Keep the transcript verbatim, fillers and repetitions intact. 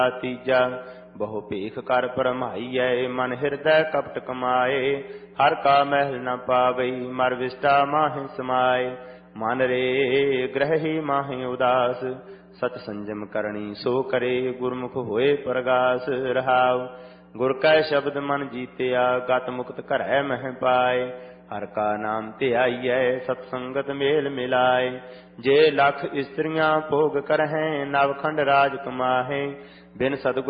ਤੀਜਾ ਬਹੁ ਭੇਖ ਕਰ ਭਰਮਾਈਐ ਮਨ ਹਿਰਦੈ ਕਪਟ ਕਮਾਏ ਹਰ ਕਾ ਮਹਿਲ ਨ ਪਾਵਈ ਮਰ ਵਿਸਟਾ ਮਾਹਿ ਸਮਾਏ ਮਨ ਰੇ ਗ੍ਰਹਿ ਮਾਹਿ ਉਦਾਸ ਸਤ ਸੰਜਮ ਕਰਨੀ ਸੋ ਕਰੇ ਗੁਰਮੁਖ ਹੋਏ ਪ੍ਰਗਾਸ ਰਹਾਉ ਗੁਰ ਕੈ ਸ਼ਬਦ ਮਨ ਜੀਤਿਆ ਗਤ ਮੁਕਤ ਘਰੈ ਮਹਿ ਪਾਏ ਹਰ ਕਾ ਨਾਮ ਧਿਆਈਐ ਸਤ ਸੰਗਤ ਮੇਲ ਮਿਲਾਏ ਜੇ ਲੱਖ ਇਸਤਰੀਆਂ ਭੋਗ ਕਰਹਿ ਨਵਖੰਡ ਰਾਜ ਕਮਾਹੇ ਬਿਨ ਸਤਿਗੁਰ